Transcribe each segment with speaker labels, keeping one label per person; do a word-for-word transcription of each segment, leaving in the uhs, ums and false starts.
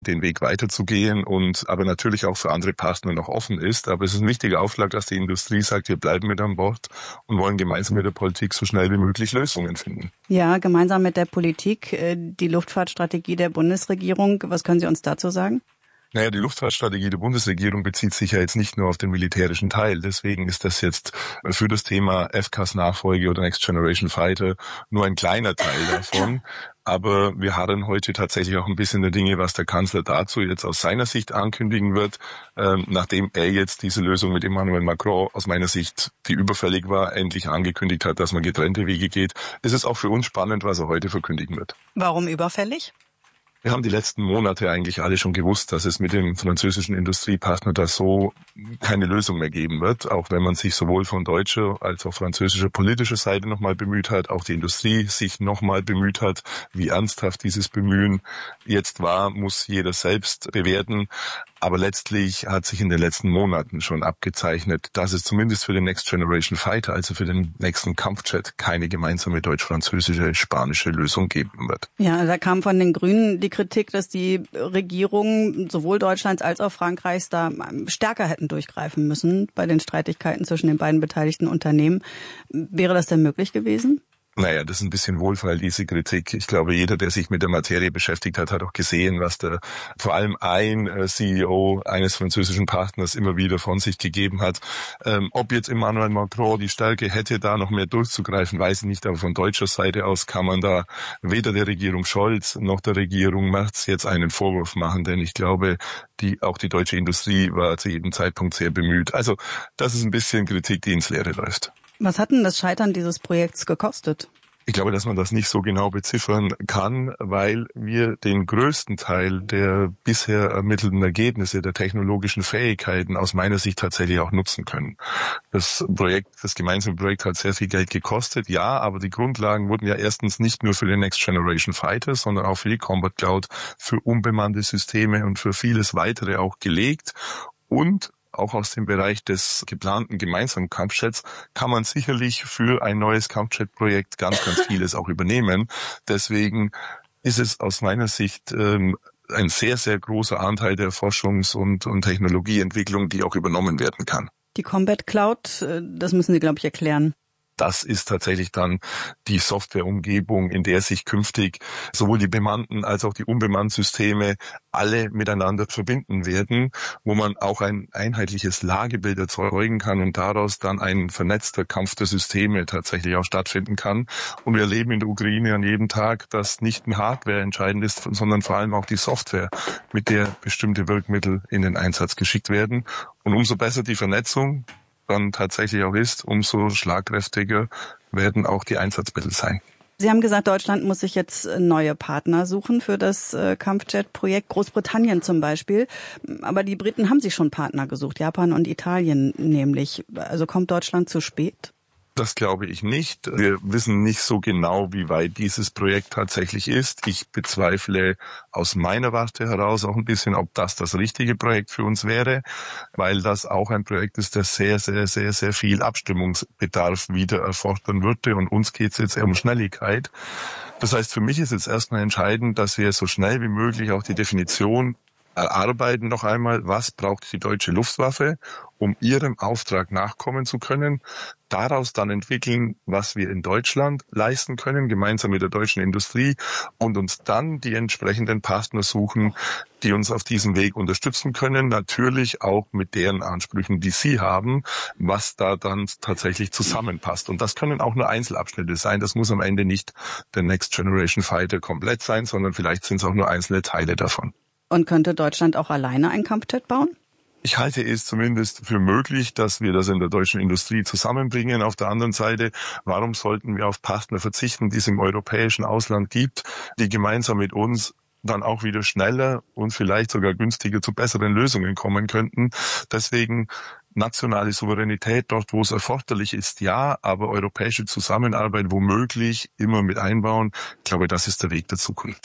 Speaker 1: den Weg weiterzugehen und aber natürlich auch für andere Partner noch offen ist. Aber es ist ein wichtiger Aufschlag, dass die Industrie sagt, wir bleiben mit an Bord und wollen gemeinsam mit der Politik so schnell wie möglich Lösungen finden.
Speaker 2: Ja, gemeinsam mit der Politik, die Luftfahrtstrategie der Bundesregierung. Was können Sie uns dazu sagen?
Speaker 1: Naja, die Luftfahrtstrategie der Bundesregierung bezieht sich ja jetzt nicht nur auf den militärischen Teil. Deswegen ist das jetzt für das Thema F C A S-Nachfolge oder Next Generation Fighter nur ein kleiner Teil davon. Aber wir harren heute tatsächlich auch ein bisschen der Dinge, was der Kanzler dazu jetzt aus seiner Sicht ankündigen wird, ähm, nachdem er jetzt diese Lösung mit Emmanuel Macron aus meiner Sicht, die überfällig war, endlich angekündigt hat, dass man getrennte Wege geht. Es ist auch für uns spannend, was er heute verkündigen wird.
Speaker 2: Warum überfällig?
Speaker 1: Wir haben die letzten Monate eigentlich alle schon gewusst, dass es mit dem französischen Industriepartner da so keine Lösung mehr geben wird, auch wenn man sich sowohl von deutscher als auch französischer politischer Seite nochmal bemüht hat, auch die Industrie sich nochmal bemüht hat, wie ernsthaft dieses Bemühen jetzt war, muss jeder selbst bewerten. Aber letztlich hat sich in den letzten Monaten schon abgezeichnet, dass es zumindest für den Next Generation Fighter, also für den nächsten Kampfjet, keine gemeinsame deutsch-französische, spanische Lösung geben wird.
Speaker 2: Ja, da kam von den Grünen die Kritik, dass die Regierungen sowohl Deutschlands als auch Frankreichs da stärker hätten durchgreifen müssen bei den Streitigkeiten zwischen den beiden beteiligten Unternehmen. Wäre das denn möglich gewesen?
Speaker 1: Naja, das ist ein bisschen wohlfeil, diese Kritik. Ich glaube, jeder, der sich mit der Materie beschäftigt hat, hat auch gesehen, was der vor allem ein C E O eines französischen Partners immer wieder von sich gegeben hat. Ähm, ob jetzt Emmanuel Macron die Stärke hätte, da noch mehr durchzugreifen, weiß ich nicht. Aber von deutscher Seite aus kann man da weder der Regierung Scholz noch der Regierung Merz jetzt einen Vorwurf machen. Denn ich glaube, die auch die deutsche Industrie war zu jedem Zeitpunkt sehr bemüht. Also das ist ein bisschen Kritik, die ins Leere läuft.
Speaker 2: Was hat denn das Scheitern dieses Projekts gekostet?
Speaker 1: Ich glaube, dass man das nicht so genau beziffern kann, weil wir den größten Teil der bisher ermittelten Ergebnisse, der technologischen Fähigkeiten aus meiner Sicht tatsächlich auch nutzen können. Das Projekt, das gemeinsame Projekt hat sehr viel Geld gekostet, ja, aber die Grundlagen wurden ja erstens nicht nur für den Next Generation Fighter, sondern auch für die Combat Cloud, für unbemannte Systeme und für vieles weitere auch gelegt. Und auch aus dem Bereich des geplanten gemeinsamen Kampfjets kann man sicherlich für ein neues Kampfjet-Projekt ganz, ganz vieles auch übernehmen. Deswegen ist es aus meiner Sicht ähm, ein sehr, sehr großer Anteil der Forschungs- und, und Technologieentwicklung, die auch übernommen werden kann.
Speaker 2: Die Combat Cloud, das müssen Sie, glaube ich, erklären.
Speaker 1: Das ist tatsächlich dann die Softwareumgebung, in der sich künftig sowohl die bemannten als auch die unbemannten Systeme alle miteinander verbinden werden, wo man auch ein einheitliches Lagebild erzeugen kann und daraus dann ein vernetzter Kampf der Systeme tatsächlich auch stattfinden kann. Und wir erleben in der Ukraine an jedem Tag, dass nicht mehr Hardware entscheidend ist, sondern vor allem auch die Software, mit der bestimmte Wirkmittel in den Einsatz geschickt werden. Und umso besser die Vernetzung dann tatsächlich auch ist, umso schlagkräftiger werden auch die Einsatzmittel sein.
Speaker 2: Sie haben gesagt, Deutschland muss sich jetzt neue Partner suchen für das Kampfjet-Projekt, Großbritannien zum Beispiel. Aber die Briten haben sich schon Partner gesucht, Japan und Italien nämlich. Also kommt Deutschland zu spät?
Speaker 1: Das glaube ich nicht. Wir wissen nicht so genau, wie weit dieses Projekt tatsächlich ist. Ich bezweifle aus meiner Warte heraus auch ein bisschen, ob das das richtige Projekt für uns wäre, weil das auch ein Projekt ist, das sehr, sehr, sehr, sehr viel Abstimmungsbedarf wieder erfordern würde. Und uns geht es jetzt eher um Schnelligkeit. Das heißt, für mich ist jetzt erstmal entscheidend, dass wir so schnell wie möglich auch die Definition erarbeiten noch einmal, was braucht die deutsche Luftwaffe, um ihrem Auftrag nachkommen zu können, daraus dann entwickeln, was wir in Deutschland leisten können, gemeinsam mit der deutschen Industrie und uns dann die entsprechenden Partner suchen, die uns auf diesem Weg unterstützen können, natürlich auch mit deren Ansprüchen, die sie haben, was da dann tatsächlich zusammenpasst. Und das können auch nur Einzelabschnitte sein, das muss am Ende nicht der Next Generation Fighter komplett sein, sondern vielleicht sind es auch nur einzelne Teile davon.
Speaker 2: Und könnte Deutschland auch alleine ein Kampfjet bauen?
Speaker 1: Ich halte es zumindest für möglich, dass wir das in der deutschen Industrie zusammenbringen. Auf der anderen Seite, warum sollten wir auf Partner verzichten, die es im europäischen Ausland gibt, die gemeinsam mit uns dann auch wieder schneller und vielleicht sogar günstiger zu besseren Lösungen kommen könnten. Deswegen nationale Souveränität dort, wo es erforderlich ist, ja, aber europäische Zusammenarbeit womöglich immer mit einbauen. Ich glaube, das ist der Weg der Zukunft.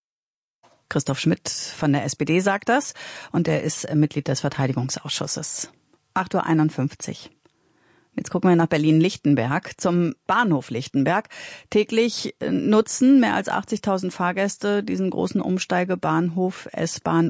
Speaker 2: Christoph Schmidt von der S P D sagt das und er ist Mitglied des Verteidigungsausschusses. acht Uhr einundfünfzig. Jetzt gucken wir nach Berlin-Lichtenberg zum Bahnhof Lichtenberg. Täglich nutzen mehr als achtzigtausend Fahrgäste diesen großen Umsteigebahnhof S-Bahn